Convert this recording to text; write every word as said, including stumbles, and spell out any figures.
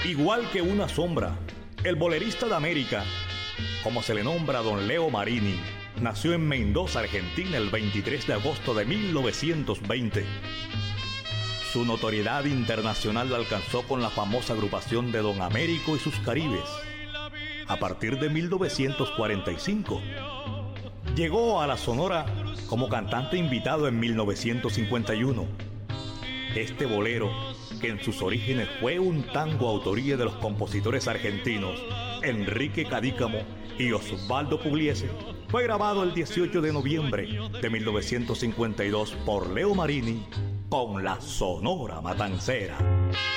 Igual que una sombra, el bolerista de América, como se le nombra a don Leo Marini, nació en Mendoza, Argentina, el veintitrés de agosto de mil novecientos veinte. Su notoriedad internacional la alcanzó con la famosa agrupación de Don Américo y sus Caribes. A partir de mil novecientos cuarenta y cinco, llegó a la Sonora como cantante invitado en mil novecientos cincuenta y uno. Este bolero, que en sus orígenes fue un tango autoría de los compositores argentinos Enrique Cadícamo y Osvaldo Pugliese, fue grabado el dieciocho de noviembre de mil novecientos cincuenta y dos por Leo Marini con la Sonora Matancera.